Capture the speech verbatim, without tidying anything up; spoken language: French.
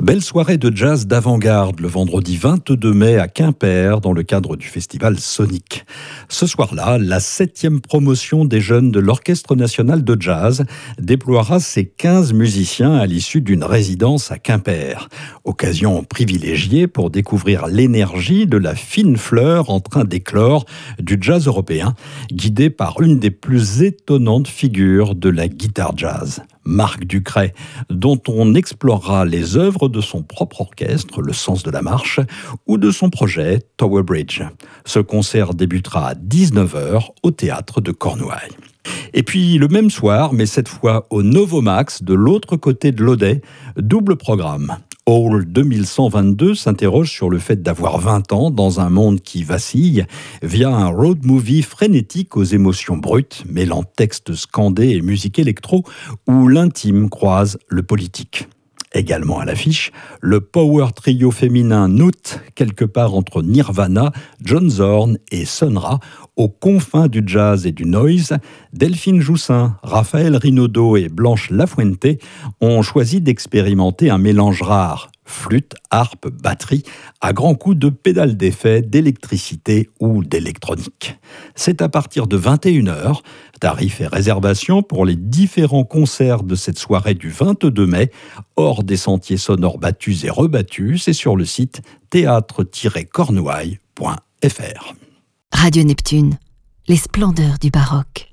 Belle soirée de jazz d'avant-garde le vendredi vingt-deux mai à Quimper dans le cadre du festival Sonic. Ce soir-là, la septième promotion des jeunes de l'Orchestre national de jazz déploiera ses quinze musiciens à l'issue d'une résidence à Quimper. Occasion privilégiée pour découvrir l'énergie de la fine fleur en train d'éclore du jazz européen, guidée par une des plus étonnantes figures de la guitare jazz, Marc Ducret, dont on explorera les œuvres de son propre orchestre, le sens de la marche, ou de son projet Tower Bridge. Ce concert débutera à dix-neuf heures au théâtre de Cornouailles. Et puis le même soir, mais cette fois au Novomax, de l'autre côté de l'Audet, double programme. Hall deux mille cent vingt-deux s'interroge sur le fait d'avoir vingt ans dans un monde qui vacille via un road movie frénétique aux émotions brutes, mêlant textes scandés et musique électro, où l'intime croise le politique. Également à l'affiche, le power trio féminin Noot, quelque part entre Nirvana, John Zorn et Sun Ra, aux confins du jazz et du noise. Delphine Joussin, Raphaël Rinaudot et Blanche Lafuente ont choisi d'expérimenter un mélange rare, flûte, harpe, batterie, à grands coups de pédales d'effet, d'électricité ou d'électronique. C'est à partir de vingt et une heures, tarifs et réservations pour les différents concerts de cette soirée du vingt-deux mai, hors des sentiers sonores battus et rebattus, c'est sur le site théâtre tiret cornouailles point f r. Radio Neptune, les splendeurs du baroque.